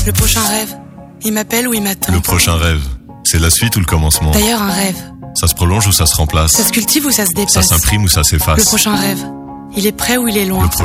Le prochain rêve, il m'appelle ou il m'attend. Le prochain rêve, c'est la suite ou le commencement? D'ailleurs, un rêve, Ça se prolonge ou ça se remplace? ça se cultive ou ça se Ça dépasse? s'imprime ou ça s'efface? Le prochain rêve, il est près ou il est loin? Le